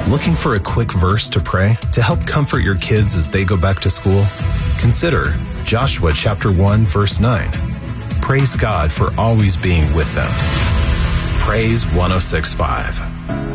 Looking for a quick verse to pray to help comfort your kids as they go back to school? Consider Joshua chapter 1, verse 9. Praise God for always being with them. Praise 106.5.